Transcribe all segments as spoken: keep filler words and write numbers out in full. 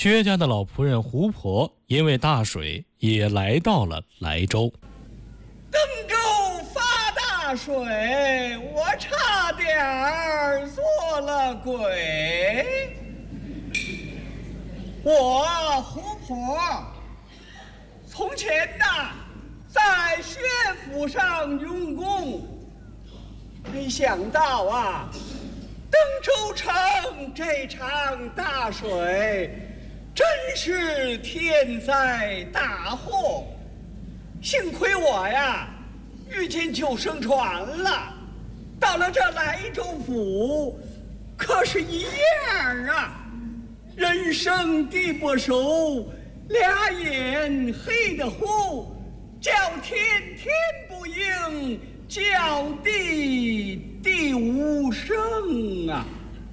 薛家的老仆人胡婆因为大水也来到了莱州。 登州发大水，我差点儿做了鬼。我胡婆从前呐，在薛府上用功，没想到啊，登州城这场大水真是天灾大祸。幸亏我呀遇见救生船了，到了这莱州府可是一样啊，人生地不熟，俩眼黑的乎，叫天天不应，叫地地无声啊。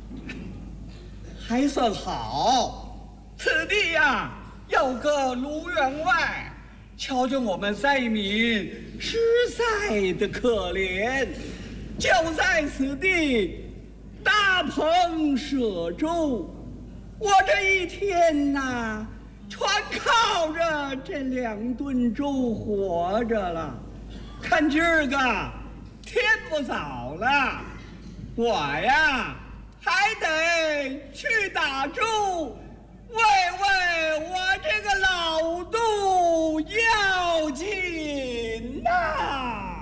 还算好，此地呀有个卢员外，瞧见我们灾民实在的可怜，就在此地搭棚设粥。我这一天呐，全靠着这两顿粥活着了。看今儿个天不早了，我呀还得去打粥，